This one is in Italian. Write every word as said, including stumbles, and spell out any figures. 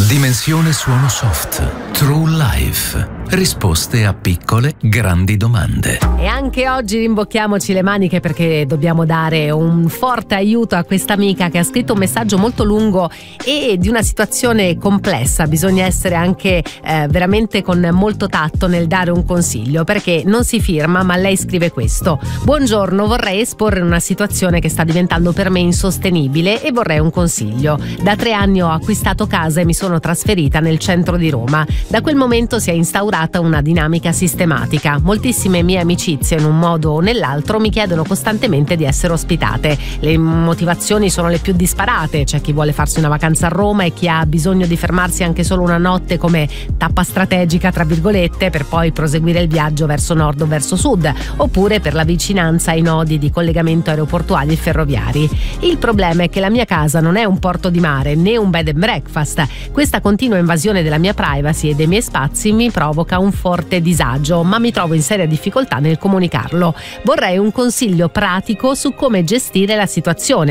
Dimensione suono soft. True Life. Risposte a piccole, grandi domande. E anche oggi rimbocchiamoci le maniche perché dobbiamo dare un forte aiuto a questa amica che ha scritto un messaggio molto lungo e di una situazione complessa. Bisogna essere anche eh, veramente con molto tatto nel dare un consiglio, perché non si firma, ma lei scrive questo: buongiorno, vorrei esporre una situazione che sta diventando per me insostenibile e vorrei un consiglio. Da tre anni ho acquistato casa e mi sono trasferita nel centro di Roma. Da quel momento si è instaurata una dinamica sistematica. Moltissime mie amicizie, in un modo o nell'altro, mi chiedono costantemente di essere ospitate. Le motivazioni sono le più disparate: c'è chi vuole farsi una vacanza a Roma e chi ha bisogno di fermarsi anche solo una notte come tappa strategica, tra virgolette, per poi proseguire il viaggio verso nord o verso sud, oppure per la vicinanza ai nodi di collegamento aeroportuali e ferroviari. Il problema è che la mia casa non è un porto di mare né un bed and breakfast. Questa continua invasione della mia privacy e dei miei spazi mi provoca un forte disagio, ma mi trovo in seria difficoltà nel comunicarlo. Vorrei un consiglio pratico su come gestire la situazione.